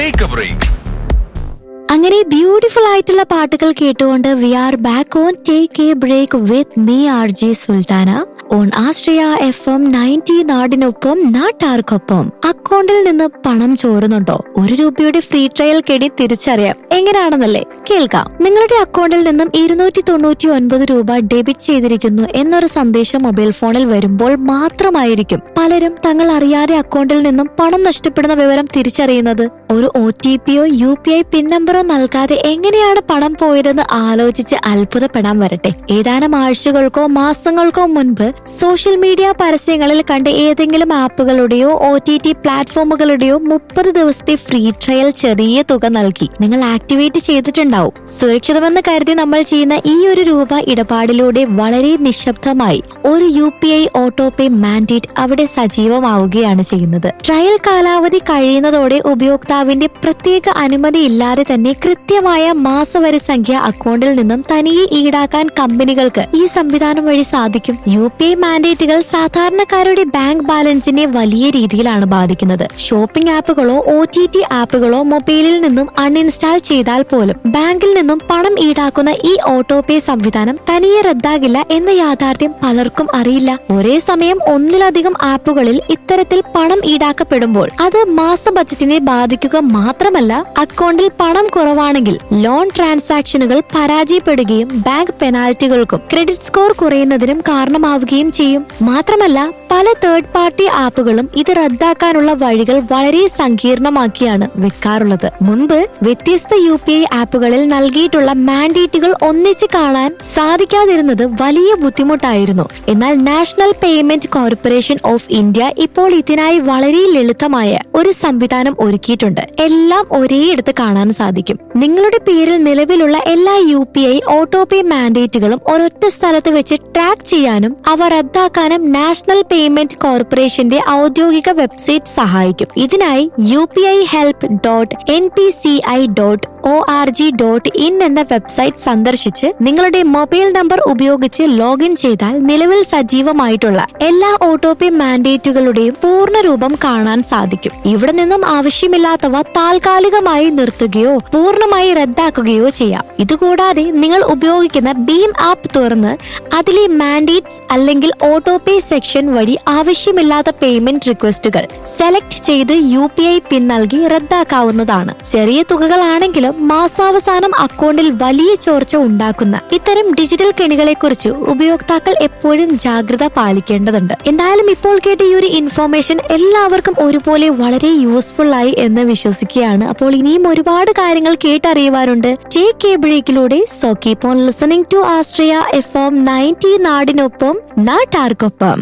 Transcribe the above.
Take A break. അങ്ങനെ beautiful ആയിട്ടുള്ള പാട്ടുകൾ കേട്ടുകൊണ്ട് V are back on take A break with me RJ Sultana on Ashraya FM 90 നാടിനൊപ്പം നാട്ടാർക്കൊപ്പം. അക്കൗണ്ടിൽ നിന്ന് പണം ചോരുന്നുണ്ടോ? ₹1 ഫ്രീ ട്രയൽ കെടി തിരിച്ചറിയാം എങ്ങനെയാണെന്നല്ലേ? കേൾക്കാം. നിങ്ങളുടെ അക്കൗണ്ടിൽ നിന്നും ₹299 ഡെബിറ്റ് ചെയ്തിരിക്കുന്നു എന്നൊരു സന്ദേശം മൊബൈൽ ഫോണിൽ വരുമ്പോൾ മാത്രമായിരിക്കും പലരും തങ്ങൾ അറിയാതെ അക്കൗണ്ടിൽ നിന്നും പണം നഷ്ടപ്പെടുന്ന വിവരം തിരിച്ചറിയുന്നത്. ഒരു OTPയോ UPI പിൻ നമ്പറോ നൽകാതെ എങ്ങനെയാണ് പണം പോയതെന്ന് ആലോചിച്ച് അത്ഭുതപ്പെടാൻ വരട്ടെ. ഏതാനും ആഴ്ചകൾക്കോ മാസങ്ങൾക്കോ മുൻപ് സോഷ്യൽ മീഡിയ പരസ്യങ്ങളിൽ കണ്ട ഏതെങ്കിലും ആപ്പുകളുടെയോ OTT പ്ലാറ്റ്ഫോമുകളുടെയോ 30 ദിവസത്തെ ഫ്രീ ട്രയൽ ചെറിയ തുക നൽകി നിങ്ങൾ ആക്ടിവേറ്റ് ചെയ്തിട്ടുണ്ടാവും. സുരക്ഷിതമെന്ന് കരുതി നമ്മൾ ചെയ്യുന്ന ഈ ₹1 ഇടപാടിലൂടെ വളരെ നിശബ്ദമായി ഒരു UPI ഓട്ടോപേ മാൻഡേറ്റ് അവിടെ സജീവമാവുകയാണ് ചെയ്യുന്നത്. ട്രയൽ കാലാവധി കഴിയുന്നതോടെ ഉപയോക്താവിന്റെ പ്രത്യേക അനുമതി ഇല്ലാതെ തന്നെ കൃത്യമായ മാസവരി സംഖ്യ അക്കൗണ്ടിൽ നിന്നും തനിയെ ഈടാക്കാൻ കമ്പനികൾക്ക് ഈ സംവിധാനം വഴി സാധിക്കും. UPI മാൻഡേറ്റുകൾ സാധാരണക്കാരുടെ ബാങ്ക് ബാലൻസിനെ വലിയ രീതിയിലാണ് ബാധിക്കുന്നത്. ഷോപ്പിംഗ് ആപ്പുകളോ OTT ആപ്പുകളോ മൊബൈലിൽ നിന്നും അൺഇൻസ്റ്റാൾ ചെയ്താൽ പോലും ബാങ്കിൽ നിന്നും പണം ഈടാക്കുന്ന ഈ ഓട്ടോപേ സംവിധാനം തനിയെ റദ്ദാകില്ല എന്ന യാഥാർത്ഥ്യം പലർക്കും അറിയില്ല. ഒരേ സമയം ഒന്നിലധികം ആപ്പുകളിൽ ഇത്തരത്തിൽ പണം ഈടാക്കപ്പെടുമ്പോൾ അത് മാസ ബജറ്റിനെ ബാധിക്കുക മാത്രമല്ല, അക്കൗണ്ടിൽ പണം കുറവാണെങ്കിൽ ലോൺ ട്രാൻസാക്ഷനുകൾ പരാജയപ്പെടുകയും ബാങ്ക് പെനാൽറ്റികൾക്കും ക്രെഡിറ്റ് സ്കോർ കുറയുന്നതിനും കാരണമാവുകയും ചെയ്യും. മാത്രമല്ല, പല തേർഡ് പാർട്ടി ആപ്പുകളും ഇത് റദ്ദാക്കാനുള്ള വഴികൾ വളരെ സങ്കീർണമാക്കിയാണ് വെക്കാറുള്ളത്. മുൻപ് വ്യത്യസ്ത UPI ആപ്പുകളിൽ നൽകിയിട്ടുള്ള മാൻഡേറ്റുകൾ ഒന്നിച്ച് കാണാൻ സാധിക്കാതിരുന്നത് വലിയ ബുദ്ധിമുട്ടായിരുന്നു. എന്നാൽ national payment corporation of India ഇപ്പോൾ ഇതിനായി വളരെ ലളിതമായ ഒരു സംവിധാനം ഒരുക്കിയിട്ടുണ്ട്. എല്ലാം ഒരേയിടത്ത് കാണാൻ സാധിക്കും. നിങ്ങളുടെ പേരിൽ നിലവിലുള്ള എല്ലാ UPI ഓട്ടോപേ മാൻഡേറ്റുകളും ഒരൊറ്റ സ്ഥലത്ത് വെച്ച് ട്രാക്ക് ചെയ്യാനും അവ റദ്ദാക്കാനും നാഷണൽ പേയ്മെന്റ് കോർപ്പറേഷന്റെ ഔദ്യോഗിക വെബ്സൈറ്റ് സഹായിക്കും. ഇതിനായി upihelp.npci.org.in എന്ന വെബ്സൈറ്റ് സന്ദർശിച്ച് നിങ്ങളുടെ മൊബൈൽ നമ്പർ ഉപയോഗിച്ച് ലോഗിൻ ചെയ്താൽ നിലവിൽ സജീവമായിട്ടുള്ള എല്ലാ ഓട്ടോപേ മാൻഡേറ്റുകളുടെയും പൂർണ്ണരൂപം കാണാൻ സാധിക്കും. ഇവിടെ നിന്നും ആവശ്യമില്ലാത്തവ താൽക്കാലികമായി നിർത്തുകയോ പൂർണ്ണമായി റദ്ദാക്കുകയോ ചെയ്യാം. ഇതുകൂടാതെ നിങ്ങൾ ഉപയോഗിക്കുന്ന ഭീം ആപ്പ് തുറന്ന് അതിലെ മാൻഡേറ്റ്സ് അല്ലെങ്കിൽ ഓട്ടോപേ സെക്ഷൻ വഴി ആവശ്യമില്ലാത്ത പേയ്മെന്റ് റിക്വസ്റ്റുകൾ സെലക്ട് ചെയ്ത് UPI പിൻ നൽകി റദ്ദാക്കാവുന്നതാണ്. ചെറിയ തുകകളാണെങ്കിലും മാസാവസാനം അക്കൗണ്ടിൽ വലിയ ചോർച്ച ഉണ്ടാക്കുന്ന ഇത്തരം ഡിജിറ്റൽ കെണികളെ കുറിച്ച് ഉപയോക്താക്കൾ എപ്പോഴും ജാഗ്രത പാലിക്കേണ്ടതുണ്ട്. എന്തായാലും ഇപ്പോൾ കേട്ട ഈ ഒരു ഇൻഫോർമേഷൻ എല്ലാവർക്കും ഒരുപോലെ വളരെ യൂസ്ഫുൾ ആയി എന്ന് വിശ്വസിക്കുകയാണ്. അപ്പോൾ ഇനിയും ഒരുപാട് കാര്യങ്ങൾ കേട്ടറിയുവാനുണ്ട് take A ബ്രേക്കിലൂടെ. So keep on listening to Ashraya FM 90 നാടിനൊപ്പം നാട്ടാർക്കൊപ്പം.